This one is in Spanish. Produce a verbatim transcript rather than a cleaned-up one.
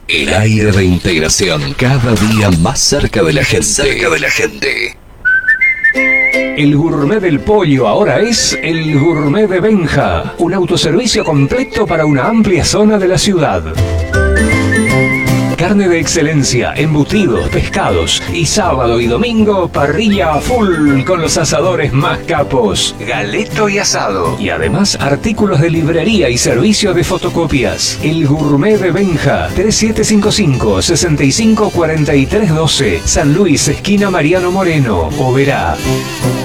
El aire de integración, cada día más cerca de la gente. Cerca de la gente. El gourmet del pollo ahora es el gourmet de Benja, un autoservicio completo para una amplia zona de la ciudad. Carne de excelencia, embutidos, pescados y sábado y domingo parrilla a full con los asadores más capos, galeto y asado. Y además artículos de librería y servicio de fotocopias. El gourmet de Benja, tres siete cinco cinco, seis cinco cuatro tres uno dos, San Luis, esquina Mariano Moreno, Oberá.